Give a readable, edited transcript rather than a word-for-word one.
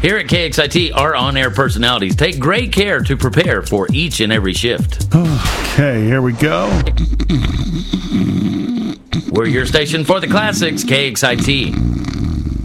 Here at KXIT, our on-air personalities take great care to prepare for each and every shift. Okay, here we go. We're your station for the classics, KXIT.